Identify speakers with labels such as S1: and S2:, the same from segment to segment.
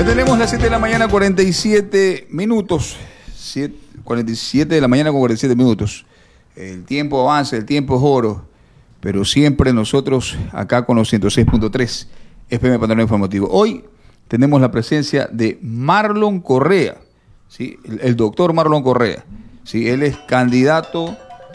S1: Ya tenemos las 7 de la mañana, 47 minutos. 47 de la mañana con 47 minutos. El tiempo avanza, el tiempo es oro, pero siempre nosotros acá con los 106.3 FM Panorama Informativo. Hoy tenemos la presencia de Marlon Correa, ¿sí? El doctor Marlon Correa, ¿sí? Él es candidato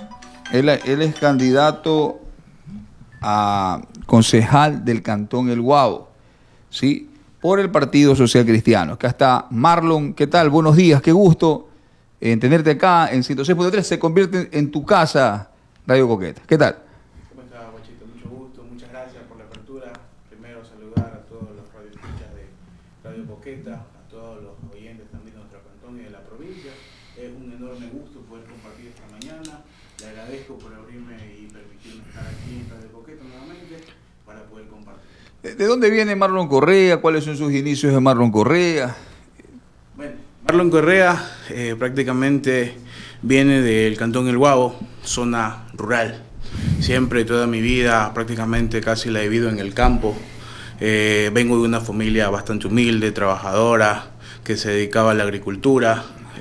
S1: a concejal del Cantón El Guavo, ¿sí? Por el Partido Social Cristiano. Acá está Marlon. ¿Qué tal? Buenos días, qué gusto en tenerte acá en 106.3. Se convierte en tu casa Radio Coqueta. ¿Qué tal?
S2: ¿Cómo estás, Guachito? Mucho gusto, muchas gracias por la apertura. Primero saludar a todos los radioescuchas de Radio Coqueta, a todos los oyentes también de nuestro cantón y de la provincia. Es un enorme gusto poder compartir esta mañana. Le agradezco por abrirme y permitirme estar aquí en Radio Coqueta nuevamente para poder compartir.
S1: ¿De dónde viene Marlon Correa? ¿Cuáles son sus inicios de Marlon Correa?
S2: Bueno, Marlon Correa prácticamente viene del Cantón El Guavo, zona rural. Siempre, toda mi vida, prácticamente casi la he vivido en el campo. Vengo de una familia bastante humilde, trabajadora, que se dedicaba a la agricultura.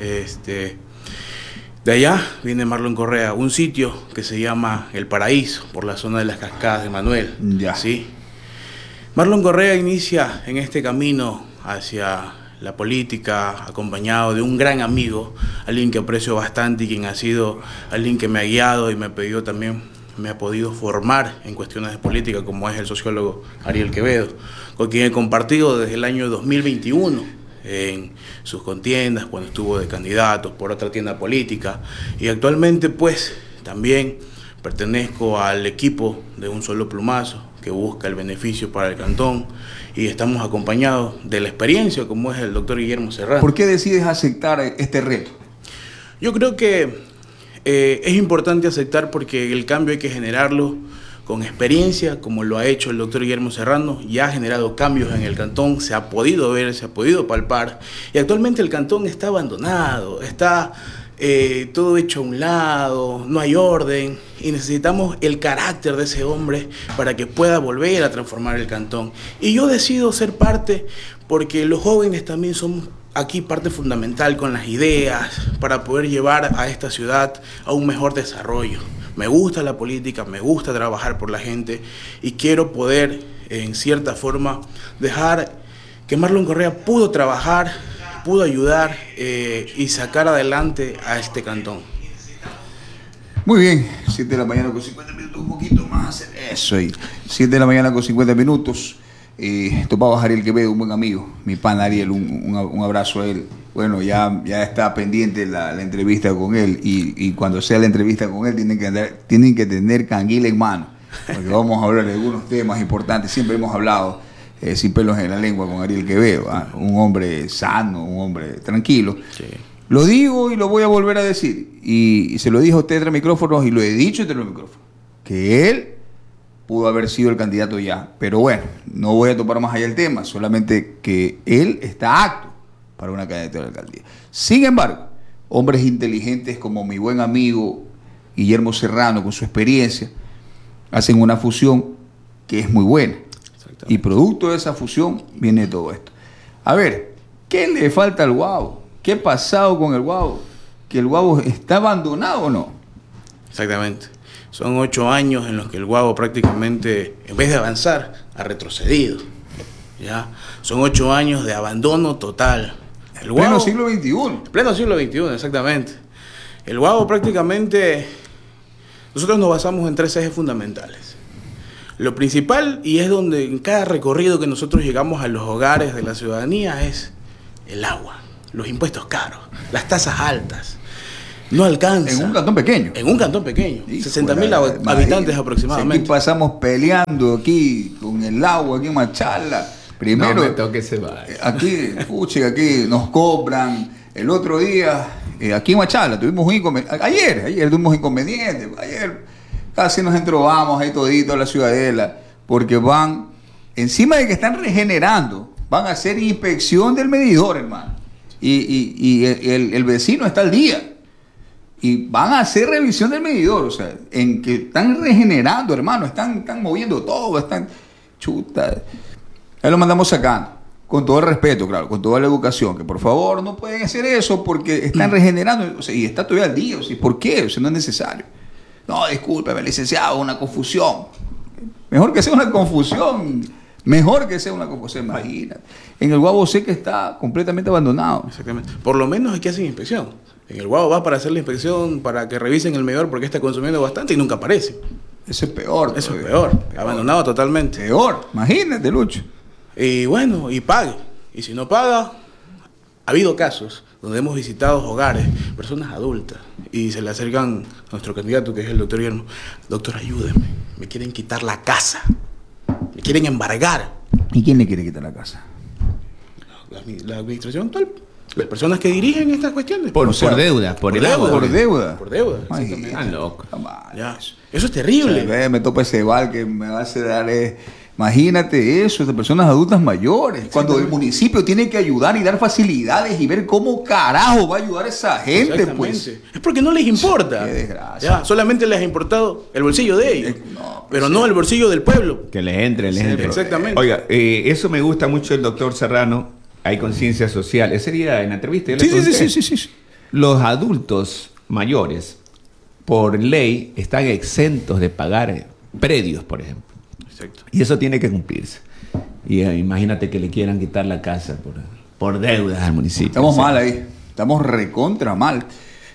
S2: De allá viene Marlon Correa, un sitio que se llama El Paraíso, por la zona de las Cascadas de Manuel.
S1: Ya.
S2: ¿Sí? Marlon Correa inicia en este camino hacia la política acompañado de un gran amigo, alguien que aprecio bastante y quien ha sido alguien que me ha guiado y me ha pedido también, me ha podido formar en cuestiones de política, como es el sociólogo Ariel Quevedo, con quien he compartido desde el año 2021 en sus contiendas, cuando estuvo de candidato por otra tienda política, y actualmente pues también pertenezco al equipo de Un Solo Plumazo, que busca el beneficio para el cantón, y estamos acompañados de la experiencia como es el doctor Guillermo Serrano.
S1: ¿Por qué decides aceptar este reto?
S2: Yo creo que es importante aceptar porque el cambio hay que generarlo con experiencia, como lo ha hecho el doctor Guillermo Serrano. Ya ha generado cambios en el cantón, se ha podido ver, se ha podido palpar, y actualmente el cantón está abandonado, está todo hecho a un lado, no hay orden, y necesitamos el carácter de ese hombre para que pueda volver a transformar el cantón. Y yo decido ser parte porque los jóvenes también somos aquí parte fundamental con las ideas para poder llevar a esta ciudad a un mejor desarrollo. Me gusta la política, me gusta trabajar por la gente y quiero poder, en cierta forma, dejar que Marlon Correa pudo trabajar, pudo ayudar y sacar adelante a este cantón.
S1: Muy bien, 7 de la mañana con 50 minutos, un poquito más. Eso ahí. 7 de la mañana con 50 minutos. Topaba a Ariel Quevedo, un buen amigo, mi pan Ariel, un abrazo a él. Bueno, ya está pendiente la entrevista con él, y cuando sea la entrevista con él tienen que tener canguila en mano, porque vamos a hablar de algunos temas importantes. Siempre hemos hablado sin pelos en la lengua con Ariel Quevedo, un hombre sano, un hombre tranquilo. Sí. Lo digo y lo voy a volver a decir, y se lo dije a usted entre micrófonos y lo he dicho entre los micrófonos, que él pudo haber sido el candidato ya, pero bueno, no voy a topar más allá el tema, solamente que él está apto para una candidatura a la alcaldía. Sin embargo, hombres inteligentes como mi buen amigo Guillermo Serrano, con su experiencia, hacen una fusión que es muy buena, y producto de esa fusión viene todo esto. A ver, ¿qué le falta al Guavo? ¿Qué ha pasado con el Guavo? ¿Que el Guavo está abandonado o no?
S2: Exactamente. Son 8 años en los que el Guavo prácticamente, en vez de avanzar, ha retrocedido. ¿Ya? Son 8 años de abandono total.
S1: El Guavo, pleno siglo XXI.
S2: Pleno siglo XXI, exactamente. El Guavo prácticamente, nosotros nos basamos en 3 ejes fundamentales. Lo principal, y es donde en cada recorrido que nosotros llegamos a los hogares de la ciudadanía, es el agua, los impuestos caros, las tasas altas. No alcanza.
S1: En un cantón pequeño.
S2: En un cantón pequeño. 60.000 habitantes aproximadamente.
S1: Aquí pasamos peleando aquí con el agua, aquí en Machala. Primero,
S3: no me toque ese baile.
S1: Aquí nos cobran. El otro día, aquí en Machala, tuvimos un inconveniente. Ayer tuvimos inconvenientes. Ayer casi nos entrobamos ahí todito a la ciudadela, porque van, encima de que están regenerando, van a hacer inspección del medidor, hermano. Y el vecino está al día. Y van a hacer revisión del medidor, o sea, en que están regenerando, hermano, están moviendo todo, están chuta. Ahí lo mandamos sacando. Con todo el respeto, claro, con toda la educación, que por favor no pueden hacer eso porque están regenerando, o sea, y está todavía al día, o sea, ¿por qué? O sea, no es necesario. No, discúlpeme, licenciado, una confusión. Mejor que sea una confusión, imagínate. En el Guabo sé que está completamente abandonado.
S2: Exactamente. Por lo menos aquí hacen inspección. En el Guabo va para hacer la inspección, para que revisen el medidor porque está consumiendo bastante y nunca aparece.
S1: Eso es peor.
S2: Eso es peor. Abandonado totalmente.
S1: Peor, imagínate, Lucho.
S2: Y bueno, y pague. Y si no paga, ha habido casos donde hemos visitado hogares, personas adultas, y se le acercan a nuestro candidato, que es el doctor Guillermo. Doctor, ayúdeme. Me quieren quitar la casa. Me quieren embargar.
S1: ¿Y quién le quiere quitar la casa?
S2: La administración actual. Las personas que dirigen estas cuestiones.
S3: Por deuda, por el agua.
S1: Por deuda.
S2: Por deuda.
S1: Ay,
S3: Ah, loco.
S2: Ya. Eso es terrible.
S1: O sea, me topa ese val que me va a hacer darle. Imagínate eso, de personas adultas mayores. Cuando el municipio tiene que ayudar y dar facilidades y ver cómo carajo va a ayudar a esa gente, pues.
S2: Es porque no les importa.
S1: Qué desgracia.
S2: Ya, solamente les ha importado el bolsillo de ellos.
S1: No,
S2: pero no el bolsillo del pueblo.
S3: Que les entre, les entre.
S2: Exactamente.
S3: Oiga, eso me gusta mucho del doctor Serrano. Hay conciencia social. Ese día en la entrevista yo le conté.
S1: Sí.
S3: Los adultos mayores, por ley, están exentos de pagar predios, por ejemplo.
S2: Exacto.
S3: Y eso tiene que cumplirse. Y imagínate que le quieran quitar la casa por deudas al municipio.
S1: Estamos mal ahí. Estamos recontra mal.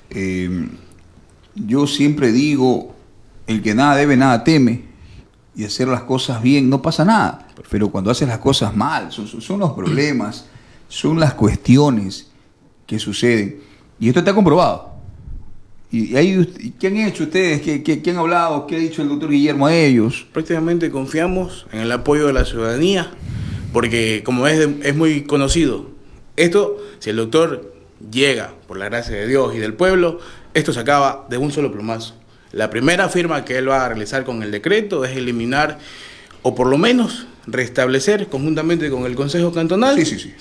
S1: Yo siempre digo, el que nada debe, nada teme. Y hacer las cosas bien, no pasa nada. Pero cuando haces las cosas mal, son los problemas, son las cuestiones que suceden. Y esto está comprobado. ¿Y ahí, qué han hecho ustedes? ¿Qué han hablado? ¿Qué ha dicho el doctor Guillermo a ellos?
S2: Prácticamente confiamos en el apoyo de la ciudadanía, porque como es muy conocido, esto, si el doctor llega por la gracia de Dios y del pueblo, esto se acaba de un solo plumazo. La primera firma que él va a realizar con el decreto es eliminar, o por lo menos restablecer conjuntamente con el Consejo Cantonal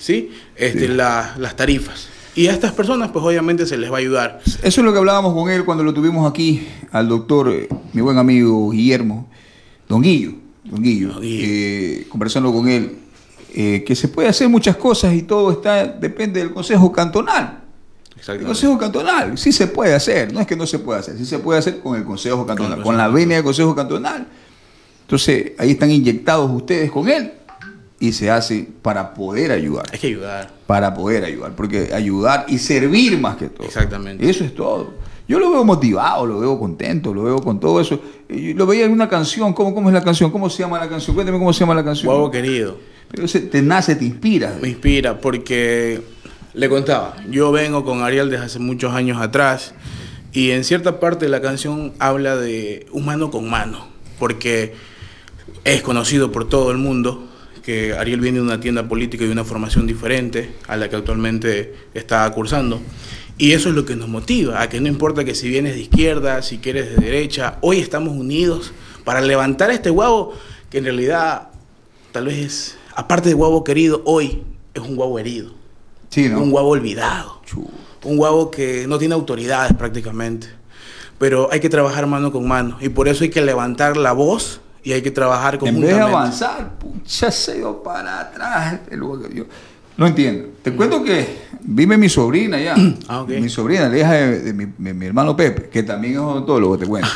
S2: las tarifas. Y a estas personas, pues obviamente se les va a ayudar.
S1: Eso es lo que hablábamos con él cuando lo tuvimos aquí, al doctor, mi buen amigo Guillermo, Don Guillo, conversando con él, que se puede hacer muchas cosas y todo depende del Consejo Cantonal. El Consejo Cantonal sí se puede hacer, no es que no se pueda hacer, sí se puede hacer con el Consejo Cantonal, con la venia del Consejo Cantonal. Entonces, ahí están inyectados ustedes con él. Y se hace para poder ayudar.
S2: Hay que ayudar.
S1: Para poder ayudar, porque ayudar y servir más que todo.
S2: Exactamente.
S1: Eso es todo. Yo lo veo motivado, lo veo contento, lo veo con todo eso. Yo lo veía en una canción. ¿Cómo es la canción? ¿Cómo se llama la canción? Cuéntame cómo se llama la canción.
S2: Guavo querido.
S1: Pero te nace, te inspira.
S2: Me inspira porque, le contaba, yo vengo con Ariel desde hace muchos años atrás y en cierta parte de la canción habla de un mano con mano, porque es conocido por todo el mundo que Ariel viene de una tienda política y de una formación diferente a la que actualmente está cursando. Y eso es lo que nos motiva, a que no importa que si vienes de izquierda, si quieres de derecha, hoy estamos unidos para levantar a este Guavo, que en realidad, tal vez, aparte de Guavo querido, hoy es un Guavo herido.
S1: Sí, ¿no?
S2: Un Guavo olvidado. Un Guavo que no tiene autoridades prácticamente. Pero hay que trabajar mano con mano. Y por eso hay que levantar la voz y hay que trabajar conjuntamente.
S1: En vez de avanzar, pucha, se dio para atrás. Yo no entiendo. Te cuento que vive mi sobrina ya.
S2: Okay.
S1: Mi sobrina, la hija de mi hermano Pepe, que también es odontólogo, te cuento.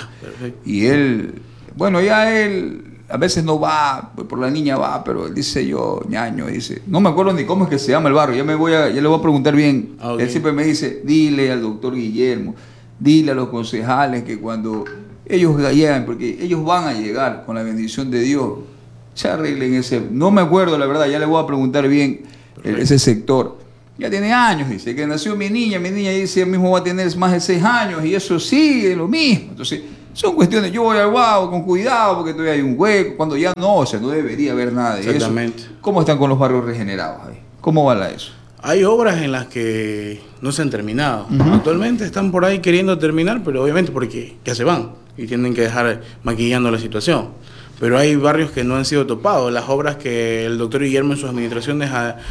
S1: Y él, bueno, ya él a veces no va, por la niña va, pero él dice ñaño, dice, no me acuerdo ni cómo es que se llama el barrio, ya le voy a preguntar bien.
S2: Okay.
S1: Él siempre me dice, dile al doctor Guillermo, dile a los concejales que cuando ellos llegan, porque ellos van a llegar con la bendición de Dios, se arreglen ese, no me acuerdo la verdad, ya le voy a preguntar bien ese sector. Ya tiene años, dice, que nació mi niña dice, ella mismo va a tener más de 6 años y eso sigue lo mismo. Entonces, son cuestiones, yo voy al Guavo con cuidado porque todavía hay un hueco, cuando ya no, o sea, no debería haber nada de eso.
S2: Exactamente.
S1: ¿Cómo están con los barrios regenerados ahí? ¿Cómo va eso?
S2: Hay obras en las que no se han terminado. Actualmente están por ahí queriendo terminar, pero obviamente porque ya se van y tienen que dejar maquillando la situación. Pero hay barrios que no han sido topados. Las obras que el doctor Guillermo en sus administraciones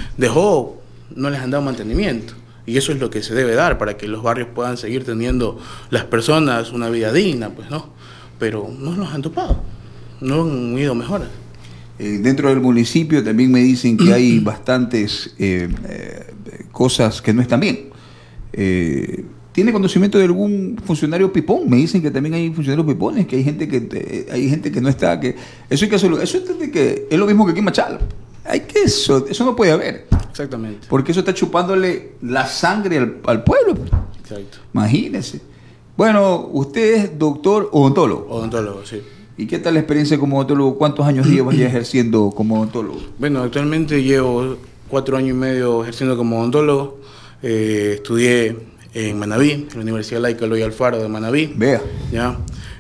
S2: dejó no les han dado mantenimiento. Y eso es lo que se debe dar para que los barrios puedan seguir teniendo las personas una vida digna, pues, ¿no? Pero no los han topado. No han habido mejoras.
S1: Dentro del municipio también me dicen que hay bastantes cosas que no están bien. ¿Tiene conocimiento de algún funcionario pipón? Me dicen que también hay funcionarios pipones, que hay gente que no está, que eso hay que hacerlo. Eso es lo mismo que aquí en Machala. Eso no puede haber.
S2: Exactamente.
S1: Porque eso está chupándole la sangre al pueblo.
S2: Exacto.
S1: Imagínese. Bueno, usted es doctor odontólogo.
S2: Odontólogo, sí.
S1: ¿Y qué tal la experiencia como odontólogo? ¿Cuántos años llevas ya ejerciendo como odontólogo?
S2: Bueno, actualmente llevo 4 años y medio ejerciendo como odontólogo. Estudié en Manabí, en la Universidad Laica Eloy Alfaro de Manabí.
S1: Vea.
S2: ¿Ya?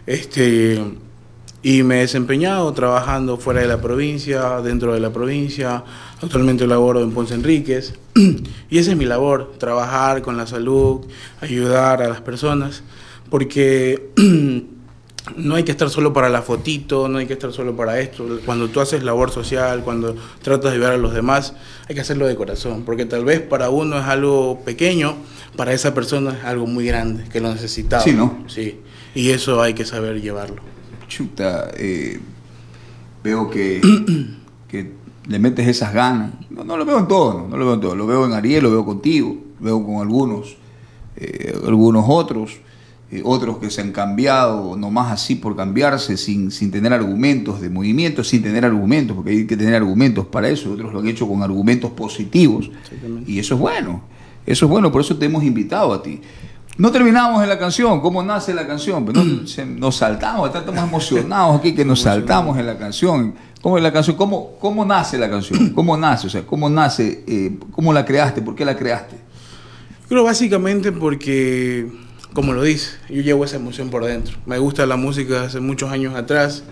S2: Y me he desempeñado trabajando fuera de la provincia, dentro de la provincia. Actualmente laboro en Ponce Enríquez. Y esa es mi labor, trabajar con la salud, ayudar a las personas. Porque no hay que estar solo para la fotito, no hay que estar solo para esto. Cuando tú haces labor social, cuando tratas de ayudar a los demás, hay que hacerlo de corazón. Porque tal vez para uno es algo pequeño, para esa persona es algo muy grande, que lo necesitaba.
S1: Sí, ¿no?
S2: Sí. Y eso hay que saber llevarlo.
S1: Chuta, veo que le metes esas ganas. No lo veo en todo, no lo veo en todo. Lo veo en Ariel, lo veo contigo, lo veo con algunos otros. Otros que se han cambiado nomás así por cambiarse, sin tener argumentos de movimiento, sin tener argumentos, porque hay que tener argumentos para eso. Otros lo han hecho con argumentos positivos. Y eso es bueno, por eso te hemos invitado a ti. No terminamos en la canción, ¿cómo nace la canción? Pero nos saltamos, estamos emocionados aquí que nos saltamos en la canción. ¿Cómo es la canción? ¿Cómo nace la canción? ¿Cómo nace? O sea, ¿cómo nace? ¿Cómo la creaste? ¿Por qué la creaste?
S2: Creo básicamente porque, como lo dice, yo llevo esa emoción por dentro. Me gusta la música hace muchos años atrás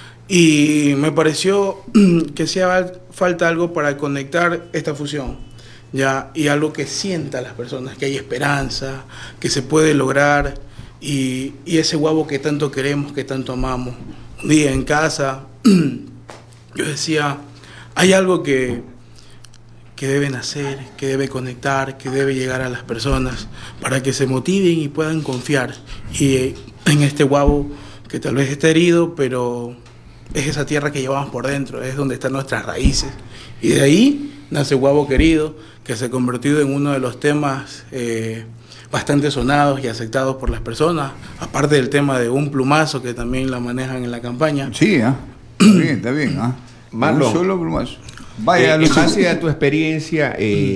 S2: y me pareció que hacía falta algo para conectar esta fusión. Ya, y algo que sienta a las personas, que hay esperanza, que se puede lograr, y ese guabo que tanto queremos, que tanto amamos. Un día en casa, yo decía, hay algo que deben hacer, que debe conectar, que debe llegar a las personas, para que se motiven y puedan confiar. Y en este guabo, que tal vez está herido, pero es esa tierra que llevamos por dentro, es donde están nuestras raíces. Y de ahí nace Guabo Querido, que se ha convertido en uno de los temas bastante sonados y aceptados por las personas, aparte del tema de Un Plumazo, que también la manejan en la campaña.
S1: Sí, está bien.
S3: Marlon,
S1: un solo plumazo. Vaya,
S3: en base a tu experiencia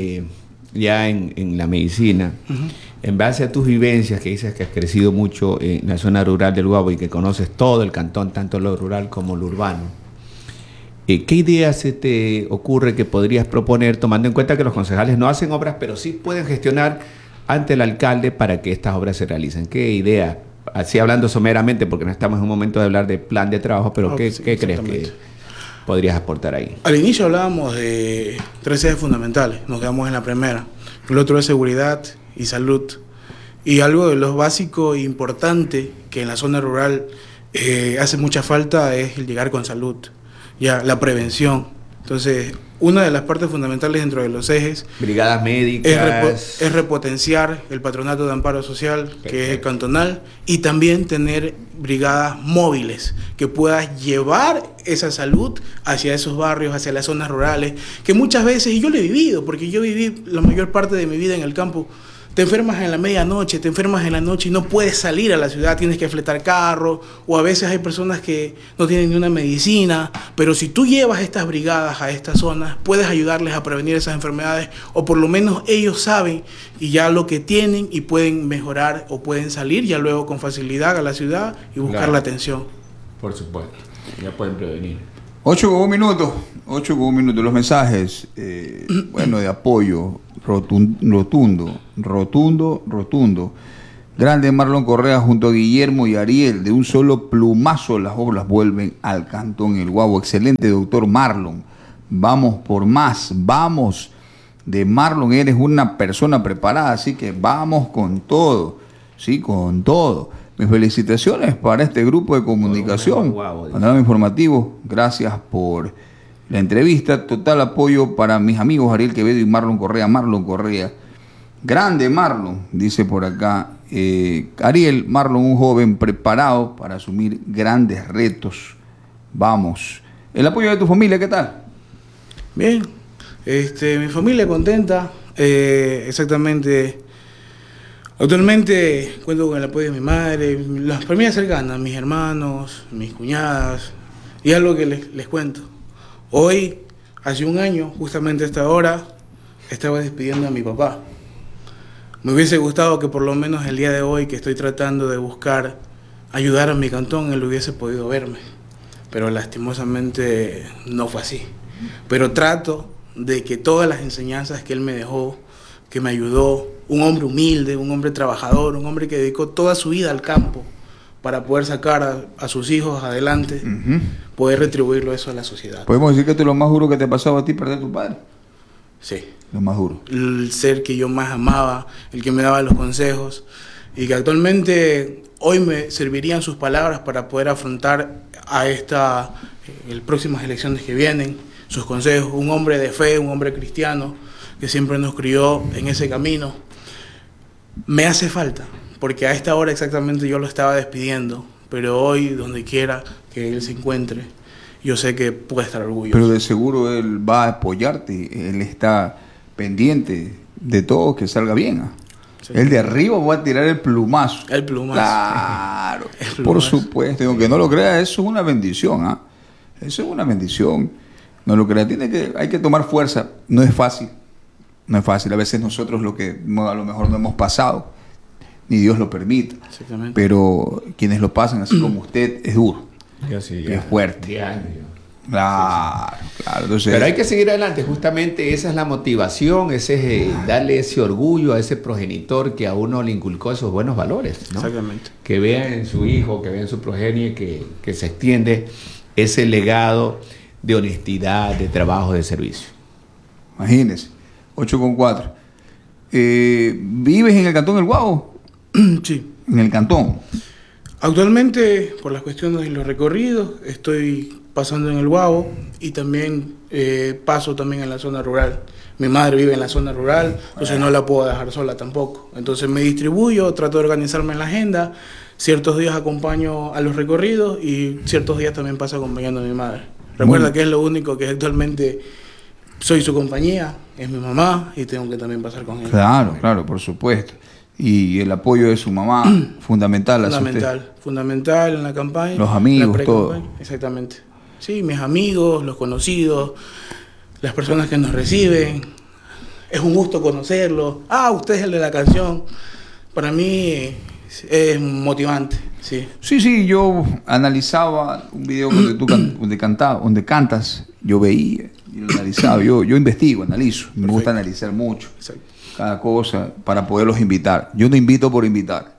S3: ya en la medicina, en base a tus vivencias, que dices que has crecido mucho en la zona rural del Guabo y que conoces todo el cantón, tanto lo rural como lo urbano, ¿qué ideas se te ocurre que podrías proponer, tomando en cuenta que los concejales no hacen obras, pero sí pueden gestionar ante el alcalde para que estas obras se realicen? ¿Qué idea? Así hablando someramente, porque no estamos en un momento de hablar de plan de trabajo, pero ¿qué crees que podrías aportar ahí?
S2: Al inicio hablábamos de 3 ejes fundamentales, nos quedamos en la primera. El otro es seguridad y salud. Y algo de lo básico e importante que en la zona rural hace mucha falta es el llegar con salud. Ya, la prevención. Entonces, una de las partes fundamentales dentro de los ejes,
S3: brigadas médicas,
S2: es repotenciar el patronato de amparo social, que es el cantonal, y también tener brigadas móviles que puedan llevar esa salud hacia esos barrios, hacia las zonas rurales, que muchas veces, y yo lo he vivido, porque yo viví la mayor parte de mi vida en el campo. Te enfermas en la medianoche, te enfermas en la noche y no puedes salir a la ciudad, tienes que fletar carro, o a veces hay personas que no tienen ni una medicina, pero si tú llevas estas brigadas a estas zonas, puedes ayudarles a prevenir esas enfermedades, o por lo menos ellos saben y ya lo que tienen y pueden mejorar o pueden salir ya luego con facilidad a la ciudad y buscar la atención.
S3: Por supuesto, ya pueden prevenir.
S1: 8 minutos. Los mensajes, bueno, de apoyo, rotundo. Grande Marlon Correa junto a Guillermo y Ariel, de un solo plumazo las obras vuelven al cantón El Guabo. Excelente, doctor Marlon. Vamos por más, vamos. De Marlon, eres una persona preparada, así que vamos con todo, sí, con todo. Mis felicitaciones para este grupo de comunicación, Panorama Informativo. Gracias por la entrevista. Total apoyo para mis amigos Ariel Quevedo y Marlon Correa. Grande Marlon, dice por acá. Ariel, Marlon, un joven preparado para asumir grandes retos. Vamos. ¿El apoyo de tu familia qué tal?
S2: Bien, mi familia contenta, exactamente. Actualmente cuento con el apoyo de mi madre, las familias cercanas, mis hermanos, mis cuñadas, y algo que les cuento. Hoy, hace un año, justamente a esta hora, estaba despidiendo a mi papá. Me hubiese gustado que por lo menos el día de hoy, que estoy tratando de buscar ayudar a mi cantón, él hubiese podido verme, pero lastimosamente no fue así. Pero trato de que todas las enseñanzas que él me dejó, que me ayudó, un hombre humilde, un hombre trabajador, un hombre que dedicó toda su vida al campo para poder sacar a sus hijos adelante, poder retribuirlo eso a la sociedad.
S1: ¿Podemos decir que esto es lo más duro que te ha pasado a ti, perder a tu padre?
S2: Sí.
S1: Lo más duro.
S2: El ser que yo más amaba, el que me daba los consejos, y que actualmente hoy me servirían sus palabras para poder afrontar a las próximas elecciones que vienen, sus consejos. Un hombre de fe, un hombre cristiano, que siempre nos crió en ese camino. Me hace falta, porque a esta hora exactamente yo lo estaba despidiendo, pero hoy, donde quiera que él se encuentre, yo sé que puede estar orgulloso.
S1: Pero de seguro él va a apoyarte, él está pendiente de todo, que salga bien. Sí. Él de arriba va a tirar el plumazo.
S2: El plumazo.
S1: Claro, el plumazo. Por supuesto. Aunque no lo crea, eso es una bendición. Eso es una bendición. No lo crea. Hay que tomar fuerza. No es fácil. No es fácil. A veces nosotros a lo mejor no hemos pasado, ni Dios lo permita.
S2: Exactamente.
S1: Pero quienes lo pasan, así como usted, es duro.
S3: Yo sí,
S1: es fuerte. Claro,
S3: sí.
S1: Claro. Entonces,
S3: pero hay que seguir adelante, justamente esa es la motivación, ese es darle ese orgullo a ese progenitor que a uno le inculcó esos buenos valores, ¿no?
S2: Exactamente.
S3: Que vean en su hijo, que vean en su progenie, que se extiende ese legado de honestidad, de trabajo, de servicio.
S1: Imagínese, 8:04. ¿Vives en el Cantón del Guabo?
S2: Sí.
S1: En el Cantón.
S2: Actualmente, por las cuestiones de los recorridos, estoy pasando en el Guabo y también paso también en la zona rural. Mi madre vive en la zona rural, entonces no la puedo dejar sola tampoco. Entonces me distribuyo, trato de organizarme en la agenda. Ciertos días acompaño a los recorridos y ciertos días también paso acompañando a mi madre. Recuerda que es lo único que actualmente soy su compañía, es mi mamá y tengo que también pasar con ella.
S1: Claro, por supuesto. Y el apoyo de su mamá, fundamental.
S2: Fundamental en la campaña.
S1: Los amigos, todo.
S2: Exactamente. Sí, mis amigos, los conocidos, las personas que nos reciben. Es un gusto conocerlos. Usted es el de la canción. Para mí es motivante.
S1: Sí, yo analizaba un video donde cantas, yo veía y lo analizaba. Yo investigo, analizo. Me gusta analizar mucho.
S2: Exacto.
S1: Cada cosa para poderlos invitar. Yo no invito por invitar.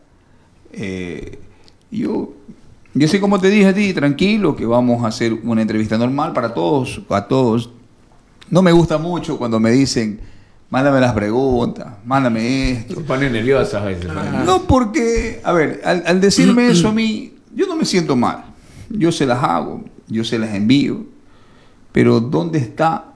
S1: Yo sé, como te dije a ti, tranquilo, que vamos a hacer una entrevista normal para todos, a todos. No me gusta mucho cuando me dicen, mándame las preguntas, mándame esto.
S3: Se pone nerviosa a veces.
S1: No, porque, a ver, al decirme eso a mí, yo no me siento mal. Yo se las hago, yo se las envío. Pero ¿dónde está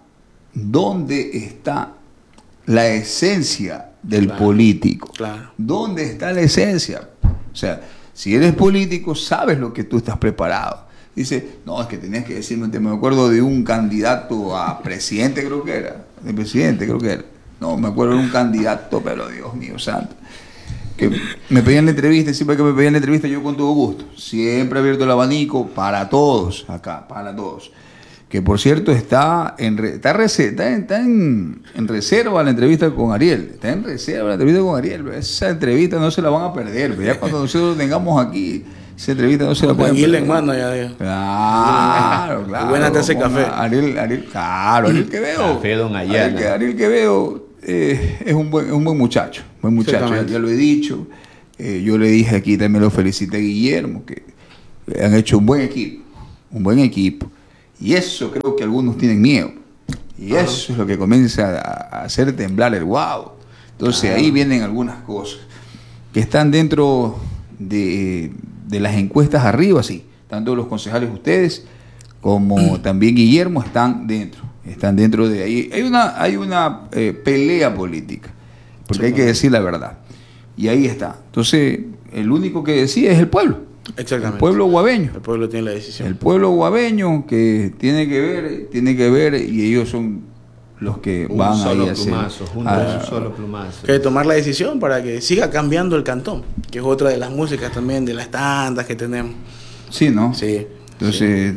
S1: la esencia del político?
S2: Claro.
S1: ¿Dónde está la esencia? O sea, si eres político, sabes lo que tú estás preparado. Dice, no, es que tenías que decirme, me acuerdo de un candidato a presidente, creo que era. No, me acuerdo de un candidato, pero Dios mío santo. Que me pedían la entrevista, y siempre que me pedían la entrevista, yo con todo gusto. Siempre he abierto el abanico para todos, acá, para todos. Que por cierto está en reserva la entrevista con Ariel. Está en reserva la entrevista con Ariel. Esa entrevista no se la van a perder. Ya cuando nosotros tengamos aquí, esa entrevista no se la pueden perder.
S2: En mano ya digo.
S1: Claro.
S2: Buena taza de café.
S1: Ariel Quevedo.
S3: Café Don Ayala.
S1: Ariel Quevedo es un buen muchacho. Ya lo he dicho. Yo le dije aquí, también lo felicité a Guillermo, que han hecho un buen equipo. Y eso creo que algunos tienen miedo. Y eso es lo que comienza a hacer temblar el Guabo. Entonces ahí vienen algunas cosas que están dentro de las encuestas arriba, sí. Tanto los concejales ustedes como también Guillermo están dentro de ahí. Hay una pelea política, porque hay que decir la verdad. Y ahí está. Entonces, el único que decide es el pueblo.
S2: Exactamente.
S1: El pueblo guabeño.
S2: El pueblo tiene la decisión.
S1: El pueblo guabeño que tiene que ver, y ellos son los que
S3: Un
S1: van
S3: solo
S1: ahí a hacer.
S3: plumazo, juntos un solo plumazo.
S2: Que tomar la decisión para que siga cambiando el cantón, que es otra de las músicas también, de las tantas que tenemos.
S1: Sí, ¿no?
S2: Sí.
S1: Entonces,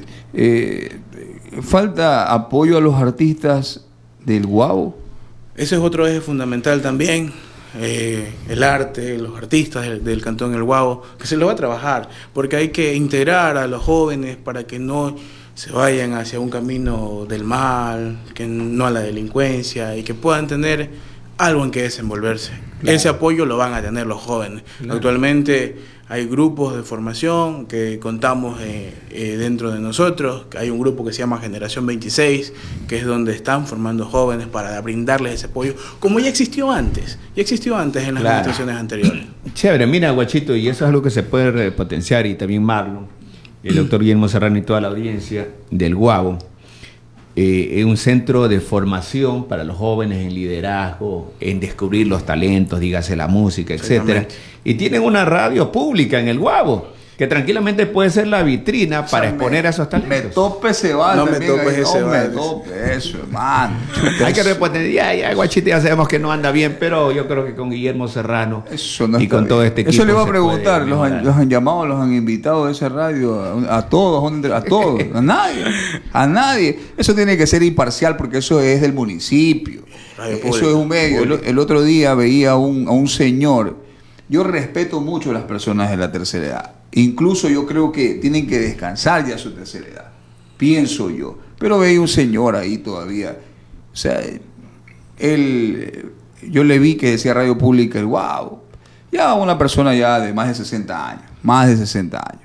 S1: falta apoyo a los artistas del Guabo.
S2: Ese es otro eje fundamental también. El arte, los artistas del Cantón El Guabo, que se lo va a trabajar, porque hay que integrar a los jóvenes para que no se vayan hacia un camino del mal, que no a la delincuencia, y que puedan tener algo en que desenvolverse.
S3: Claro.
S2: Ese apoyo lo van a tener los jóvenes.
S3: Claro.
S2: Actualmente hay grupos de formación que contamos dentro de nosotros. Hay un grupo que se llama Generación 26, que es donde están formando jóvenes para brindarles ese apoyo, como ya existió antes en las
S3: Claro.
S2: administraciones anteriores.
S3: Chévere, mira, Guachito, y eso es algo que se puede potenciar, y también Marlon, el doctor Guillermo Serrano y toda la audiencia del Guabo. Es un centro de formación para los jóvenes en liderazgo, en descubrir los talentos, dígase la música, etcétera.
S2: Exactamente.
S3: Y tienen una radio pública en el Guabo, que tranquilamente puede ser la vitrina para exponer a esos
S1: Me
S3: talentos.
S1: tope ese bar.
S2: No me
S1: también,
S2: topes
S1: ahí,
S2: ese
S1: no
S2: bar.
S1: me tope eso, hermano.
S3: Hay que repotenciar, ya Guachito, ya sabemos que no anda bien, pero yo creo que con Guillermo Serrano
S1: Eso no
S3: y
S1: está
S3: con
S1: bien.
S3: todo este equipo
S1: Eso le voy a
S3: se
S1: preguntar,
S3: puede
S1: los
S3: mejorar.
S1: han llamado, los han invitado de esa radio, a todos, a todos, a nadie. Eso tiene que ser imparcial porque eso es del municipio.
S2: Radio
S1: Eso
S2: pública,
S1: es un medio. El otro día veía a un señor. Yo respeto mucho a las personas de la tercera edad. Incluso yo creo que tienen que descansar ya a su tercera edad. Pienso yo. Pero veía un señor ahí todavía. O sea, yo le vi que decía Radio Pública, el wow. Ya una persona ya de más de 60 años. Más de 60 años.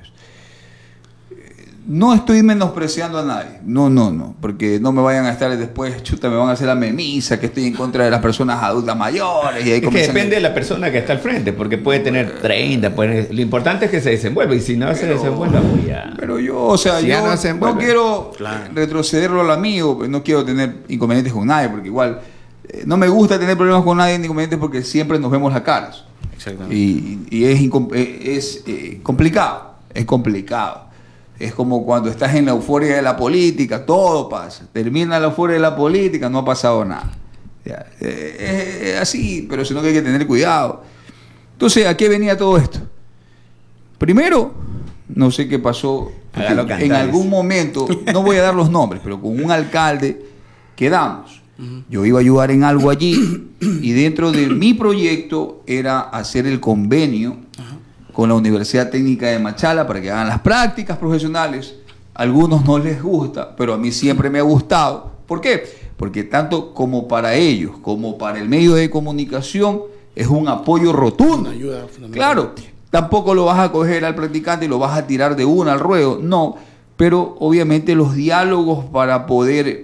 S1: No estoy menospreciando a nadie. No. Porque no me vayan a estar después, chuta, me van a hacer la memisa, que estoy en contra de las personas adultas mayores. Y ahí
S3: Es que
S1: comienzan
S3: depende de la persona que está al frente, porque puede tener 30, lo importante es que se desenvuelva, y si no se desenvuelva, pues ya.
S1: Pero yo, o sea,
S3: Si
S1: yo
S3: ya no se envuelve.
S1: quiero
S2: Claro.
S1: retrocederlo al amigo, pues no quiero tener inconvenientes con nadie, porque igual no me gusta tener problemas con nadie ni inconvenientes porque siempre nos vemos las caras.
S2: Exactamente.
S1: Y es complicado, es complicado. Es como cuando estás en la euforia de la política, todo pasa. Termina la euforia de la política, no ha pasado nada. Ya, es así, pero sino que hay que tener cuidado. Entonces, ¿a qué venía todo esto? Primero, no sé qué pasó.
S3: Hágalo
S1: En
S3: cantar.
S1: algún momento, no voy a dar los nombres, pero con un alcalde quedamos. Yo iba a ayudar en algo allí y dentro de mi proyecto era hacer el convenio con la Universidad Técnica de Machala para que hagan las prácticas profesionales. A algunos no les gusta, pero a mí siempre me ha gustado. ¿Por qué? Porque tanto como para ellos como para el medio de comunicación es un apoyo rotundo.
S2: Una ayuda fundamental.
S1: Claro, tampoco lo vas a coger al practicante y lo vas a tirar de una al ruedo, no, pero obviamente los diálogos para poder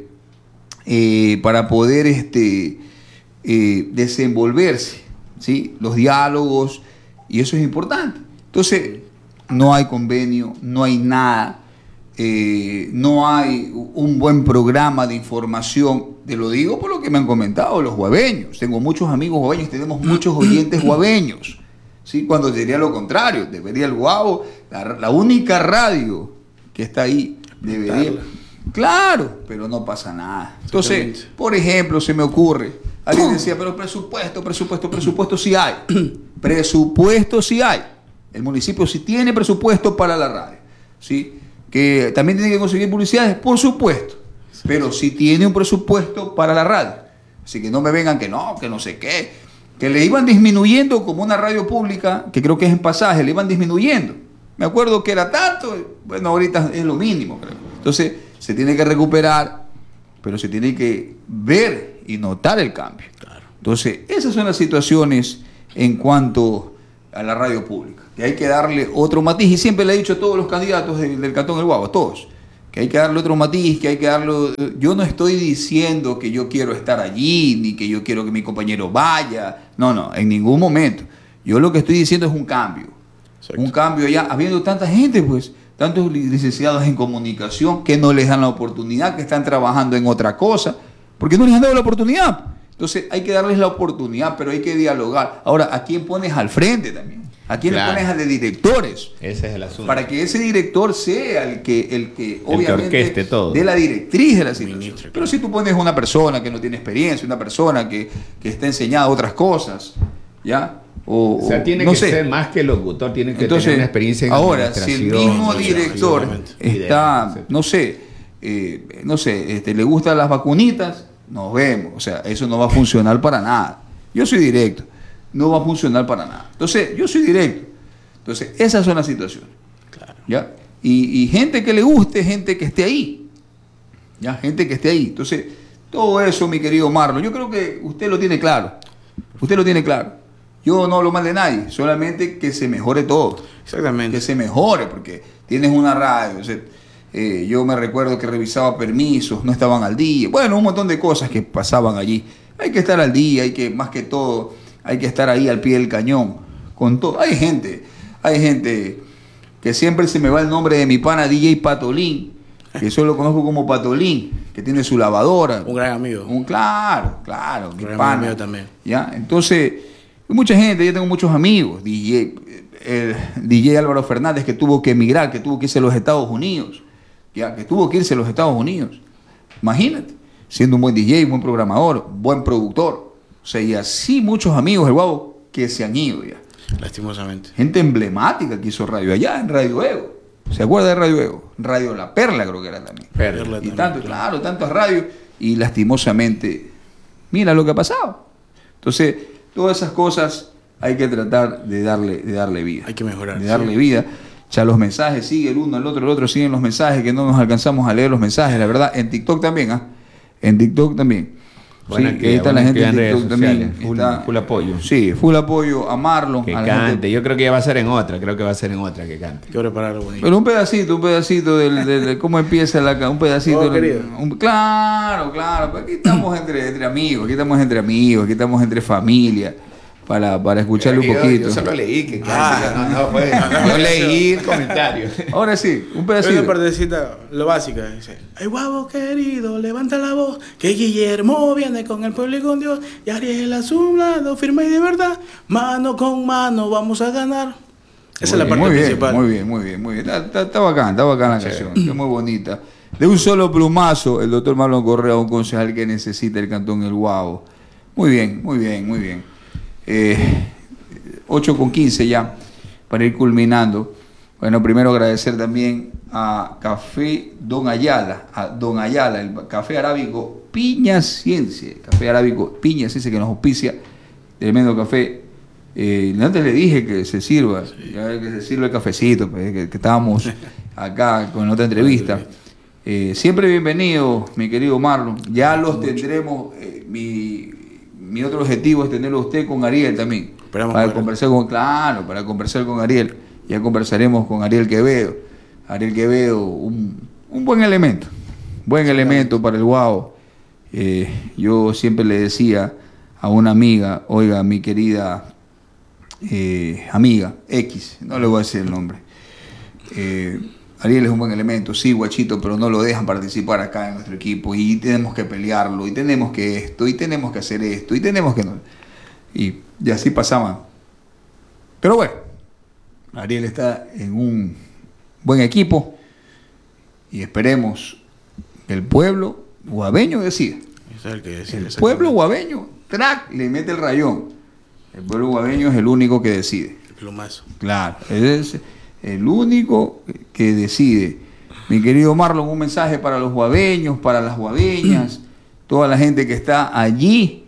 S1: desenvolverse, ¿sí? Los diálogos, y eso es importante. Entonces, no hay convenio, no hay nada, no hay un buen programa de información. Te lo digo por lo que me han comentado los guabeños. Tengo muchos amigos guabeños, tenemos muchos oyentes guabeños. ¿Sí? Cuando sería lo contrario, debería el Guabo, la única radio que está ahí, debería. Claro, pero no pasa nada. Entonces, por ejemplo, se me ocurre, alguien decía, pero presupuesto sí hay. Presupuesto sí hay. El municipio sí tiene presupuesto para la radio. ¿Sí? Que también tiene que conseguir publicidades, por supuesto. Pero sí tiene un presupuesto para la radio. Así que no me vengan que no sé qué. Que le iban disminuyendo como una radio pública, que creo que es en Pasaje, le iban disminuyendo. Me acuerdo que era tanto, bueno, ahorita es lo mínimo, creo. Entonces, se tiene que recuperar, pero se tiene que ver y notar el cambio.
S2: Claro.
S1: Entonces, esas son las situaciones en cuanto a la radio pública, que hay que darle otro matiz, y siempre le he dicho a todos los candidatos del Cantón del Guabo, a todos, que hay que darle otro matiz, que hay que darlo. Yo no estoy diciendo que yo quiero estar allí, ni que yo quiero que mi compañero vaya, no, en ningún momento. Yo lo que estoy diciendo es un cambio.
S2: Exacto.
S1: Un cambio ya, habiendo tanta gente, pues, tantos licenciados en comunicación que no les dan la oportunidad, que están trabajando en otra cosa, porque no les han dado la oportunidad. Entonces hay que darles la oportunidad, pero hay que dialogar. Ahora, ¿a quién pones al frente también? ¿A quién
S3: Claro.
S1: le pones a de directores?
S3: Ese es el asunto.
S1: Para que ese director sea el que obviamente
S3: orqueste todo.
S1: dé la directriz de la situación.
S2: Ministro,
S1: Pero
S2: claro.
S1: si tú pones una persona que no tiene experiencia, una persona que está enseñada otras cosas, ¿ya?
S3: O sea, tiene
S1: no
S3: que
S1: sé.
S3: ser más que locutor, tiene que
S1: Entonces,
S3: tener una experiencia en
S1: ahora, si el
S3: administración,
S1: mismo
S3: social,
S1: director
S2: seguramente.
S1: está,
S3: Idea,
S1: no sé, le gustan las vacunitas, nos vemos. O sea, eso no va a funcionar para nada. Yo soy directo, no va a funcionar para nada. Entonces, yo soy directo. Entonces, esas son las situaciones.
S2: Claro.
S1: ¿Ya? Y gente que le guste, gente que esté ahí. ¿Ya? Gente que esté ahí. Entonces, todo eso, mi querido Marlon, yo creo que usted lo tiene claro. Usted lo tiene claro. Yo no hablo mal de nadie, solamente que se mejore todo.
S2: Exactamente.
S1: Que se mejore, porque tienes una radio. O sea, yo me recuerdo que revisaba permisos, no estaban al día. Bueno, un montón de cosas que pasaban allí. Hay que estar al día, hay que, más que todo, hay que estar ahí al pie del cañón. Con todo. Hay gente que siempre se me va el nombre de mi pana DJ Patolín, que yo lo conozco como Patolín, que tiene su lavadora.
S2: Un gran amigo.
S1: Claro, mi
S2: gran
S1: pana.
S2: amigo también.
S1: ¿Ya? Entonces, hay mucha gente, yo tengo muchos amigos, DJ Álvaro Fernández, que tuvo que emigrar, que tuvo que irse a los Estados Unidos, ¿ya? Que tuvo que irse a los Estados Unidos. Imagínate, siendo un buen DJ, buen programador, buen productor. O sea, y así muchos amigos del Guavo que se han ido ya.
S2: Lastimosamente.
S1: Gente emblemática que hizo radio allá, en Radio Ego. ¿Se acuerda de Radio Ego? Radio La Perla creo que era también.
S3: Perla
S1: Y
S2: también,
S1: tanto,
S2: claro.
S1: claro, tantas radios. Y lastimosamente, mira lo que ha pasado. Entonces, todas esas cosas hay que tratar de darle vida.
S2: Hay que mejorar.
S1: De darle
S2: sí.
S1: vida. Ya los mensajes, sigue el uno, el otro siguen los mensajes, que no nos alcanzamos a leer los mensajes, la verdad. En TikTok también, ¿ah? En TikTok también.
S3: Buena
S1: Sí,
S3: actividad,
S1: ahí está la
S3: buena
S1: gente en
S3: actividad en
S1: TikTok
S3: redes
S1: también.
S3: sociales, full apoyo.
S1: Sí, full apoyo a Marlon.
S3: Que
S1: a la
S3: cante.
S1: gente.
S3: Yo creo que ya va a ser en otra. Creo que va a ser en otra que cante.
S2: Hay que prepararlo bonito.
S1: Pero un pedacito de cómo empieza un pedacito.
S2: Oh, querido.
S1: Claro, pero aquí estamos entre amigos, aquí estamos entre familia, para escucharle un poquito.
S3: Yo solo leí que
S2: Ah.
S3: cante. No, pues. Yo leí el comentario.
S1: Ahora sí, un
S2: Hay una
S1: pedacito.
S2: partecita, lo básica, dice: ay, Guavo querido, levanta la voz, que Guillermo viene con el pueblo y con Dios, y Ariel a su lado, firme y de verdad, mano con mano vamos a ganar. Esa es la parte principal.
S1: Muy bien. Está bacán la canción, está muy bonita. De un solo plumazo, el doctor Marlon Correa, un concejal que necesita el cantón El Guavo. Muy bien. 8:15 ya, para ir culminando. Bueno, primero agradecer también a Café Don Ayala, el café arábico Piña Ciencia, que nos auspicia, tremendo café. Antes le dije que se sirva, ya que se sirva el cafecito, pues, que estábamos acá con otra entrevista. Siempre bienvenido, mi querido Marlon. Ya los tendremos. Mi otro objetivo es tenerlo a usted con Ariel también.
S2: Esperamos
S1: Para
S2: poder.
S1: para conversar con Ariel. Ya conversaremos con Ariel Quevedo. Ariel Quevedo, un buen elemento. Buen elemento para el Guavo. Yo siempre le decía a una amiga, oiga, mi querida amiga X, no le voy a decir el nombre. Ariel es un buen elemento, sí, guachito, pero no lo dejan participar acá en nuestro equipo y tenemos que pelearlo, y tenemos que esto, y tenemos que hacer esto, y tenemos que no. Y así pasaban. Pero bueno, Ariel está en un buen equipo y esperemos que el pueblo guaveño decida.
S2: Ese es el que decide,
S1: El
S2: exactamente.
S1: pueblo guaveño, le mete el rayón. El pueblo guaveño es el único que decide.
S2: El plumazo.
S1: Claro, es el único que decide. Mi querido Marlon, un mensaje para los guaveños, para las guaveñas, toda la gente que está allí,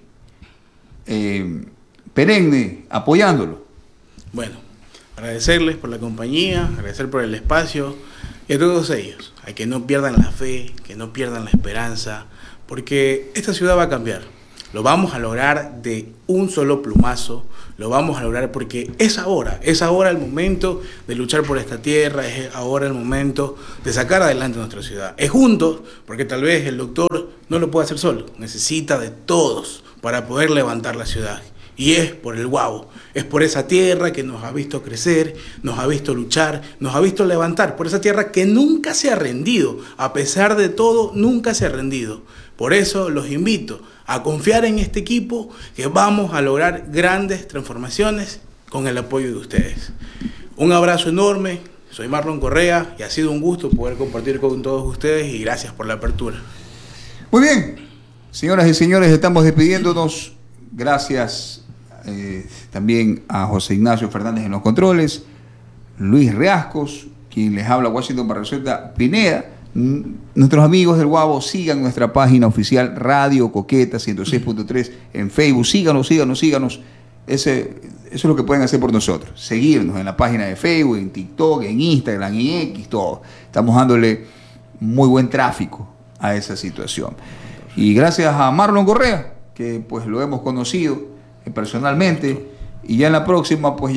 S1: perenne, apoyándolo.
S2: Bueno, agradecerles por la compañía, agradecer por el espacio y a todos ellos, a que no pierdan la fe, que no pierdan la esperanza, porque esta ciudad va a cambiar. Lo vamos a lograr de un solo plumazo, lo vamos a lograr porque es ahora el momento de luchar por esta tierra, es ahora el momento de sacar adelante nuestra ciudad. Es juntos, porque tal vez el doctor no lo puede hacer solo, necesita de todos para poder levantar la ciudad. Y es por el Guavo, es por esa tierra que nos ha visto crecer, nos ha visto luchar, nos ha visto levantar, por esa tierra que nunca se ha rendido, a pesar de todo, nunca se ha rendido. Por eso los invito a confiar en este equipo, que vamos a lograr grandes transformaciones con el apoyo de ustedes. Un abrazo enorme, soy Marlon Correa y ha sido un gusto poder compartir con todos ustedes y gracias por la apertura.
S1: Muy bien, señoras y señores, estamos despidiéndonos. Gracias también a José Ignacio Fernández en los controles, Luis Reascos, quien les habla, Washington Barrazueta Pineda. Nuestros amigos del Guabo, sigan nuestra página oficial Radio Coqueta 106.3 en Facebook. Síganos. Eso es lo que pueden hacer por nosotros. Seguirnos en la página de Facebook, en TikTok, en Instagram, en X, todo. Estamos dándole muy buen tráfico a esa situación. Y gracias a Marlon Correa, que pues lo hemos conocido personalmente. Y ya en la próxima, pues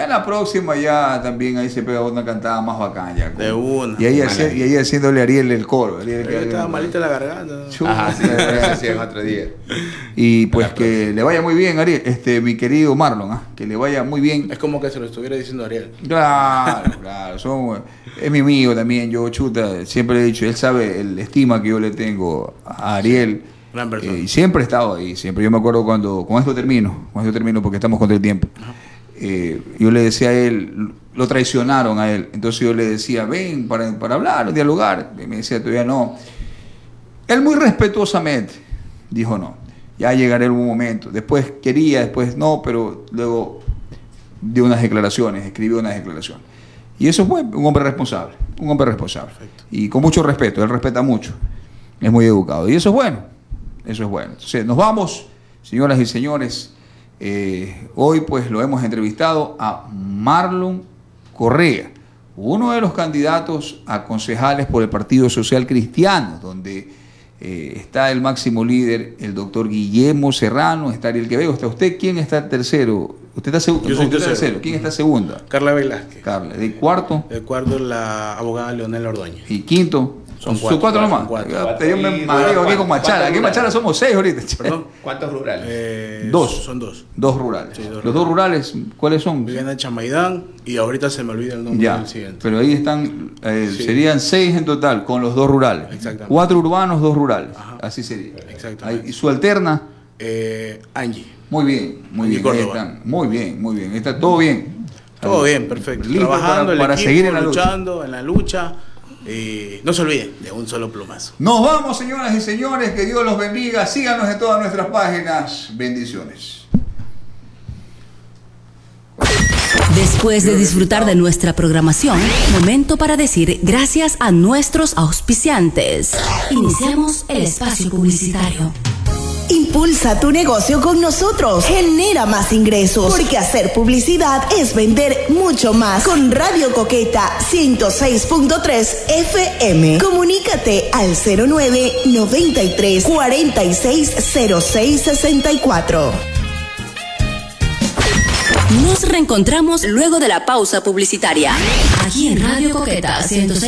S1: ya también ahí se pega una cantada más bacán ya.
S2: De una.
S1: Y ahí haciéndole a Ariel el coro. Ariel
S2: estaba malita la garganta.
S3: Ajá, sí, en otro día.
S1: Y pues que le vaya muy bien, Ariel, mi querido Marlon, que le vaya muy bien.
S2: Es como que se lo estuviera diciendo a Ariel.
S1: Claro, es mi amigo también, yo siempre le he dicho, él sabe el estima que yo le tengo a Ariel.
S2: Gran persona.
S1: Y siempre he estado ahí, siempre. Yo me acuerdo cuando, con esto termino porque estamos contra el tiempo. Yo le decía a él, lo traicionaron a él, entonces yo le decía, ven para hablar, dialogar. Y me decía, todavía no. Él muy respetuosamente dijo no, ya llegaré algún momento. Después no, pero luego dio unas declaraciones, escribió unas declaraciones. Y eso fue un hombre responsable. Perfecto. Y con mucho respeto, él respeta mucho, es muy educado. Y eso es bueno. Entonces, nos vamos, señoras y señores. Hoy pues lo hemos entrevistado a Marlon Correa, uno de los candidatos a concejales por el Partido Social Cristiano, donde está el máximo líder, el doctor Guillermo Serrano, está Ariel Quevedo, está usted. ¿Quién está tercero? Usted está segundo.
S2: Yo soy tercero.
S1: ¿Quién está segunda?
S2: Carla Velázquez.
S1: ¿De cuarto?
S2: De cuarto, la abogada Leonela Ordóñez.
S1: ¿Y quinto?
S2: Son
S1: cuatro nomás. Yo me mareo aquí con Machala. Aquí en Machala somos 6 ahorita.
S2: ¿Perdón?
S3: ¿Cuántos rurales?
S1: Dos.
S2: Son dos.
S1: Dos rurales.
S2: Sí,
S1: Los dos rurales, ¿cuáles son?
S2: Vivienda Chamaidán y ahorita se me olvida el nombre del siguiente.
S1: Pero ahí están,
S2: Sí.
S1: serían 6 en total con los dos rurales.
S2: Exactamente.
S1: 4 urbanos, 2 rurales.
S2: Ajá.
S1: Así sería.
S2: Exactamente.
S1: ¿Y su alterna?
S2: Angie.
S1: Muy bien.
S2: Angie Córdoba.
S1: Ahí están. Muy bien. Está todo bien.
S2: Todo bien, perfecto.
S1: Listo
S2: Trabajando
S1: para
S2: el equipo,
S1: seguir en la
S2: luchando en la lucha. Y no se olviden de un solo plumazo.
S1: Nos vamos, señoras y señores. Que Dios los bendiga. Síganos en todas nuestras páginas. Bendiciones.
S4: Después de disfrutar de nuestra programación, momento para decir gracias a nuestros auspiciantes. Iniciamos el espacio publicitario.
S5: Impulsa tu negocio con nosotros. Genera más ingresos. Porque hacer publicidad es vender mucho más. Con Radio Coqueta 106.3 FM. Comunícate al 09 93 46 06 64.
S4: Nos reencontramos luego de la pausa publicitaria. Aquí en Radio Coqueta 106.3.